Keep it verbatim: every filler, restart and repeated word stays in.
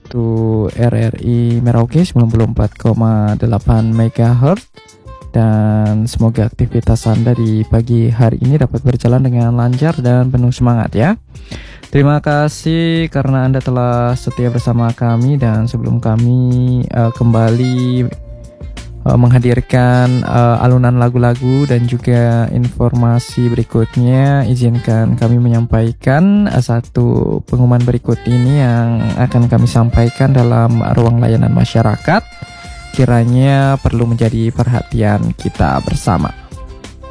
yaitu R R I Merauke sembilan puluh empat koma delapan megahertz. Dan semoga aktivitas Anda di pagi hari ini dapat berjalan dengan lancar dan penuh semangat ya. Terima kasih karena Anda telah setia bersama kami. Dan sebelum kami uh, kembali uh, menghadirkan uh, alunan lagu-lagu dan juga informasi berikutnya, izinkan kami menyampaikan uh, satu pengumuman berikut ini yang akan kami sampaikan dalam ruang layanan masyarakat, kiranya perlu menjadi perhatian kita bersama.